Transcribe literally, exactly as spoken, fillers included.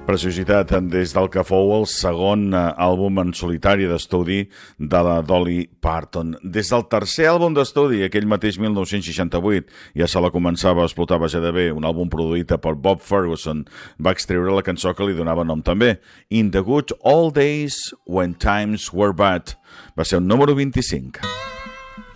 Preciositat des del que fou el segon àlbum en solitari d'estudi de la Dolly Parton. Des del tercer àlbum d'estudi, aquell mateix mil nou-cents seixanta-vuit, ja se la començava a explotar baix de bé, un àlbum produït per Bob Ferguson, va extreure la cançó que li donava nom també, In the Good Old Days When Times Were Bad. Va ser un número vint-i-cinc.